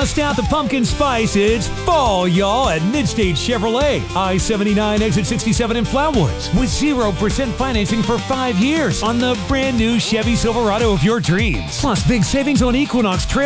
Bust out the pumpkin spice. It's fall, y'all, at Midstate Chevrolet. I-79 exit 67 in Flatwoods with 0% financing for 5 years on the brand new Chevy Silverado of your dreams. Plus big savings on Equinox Trail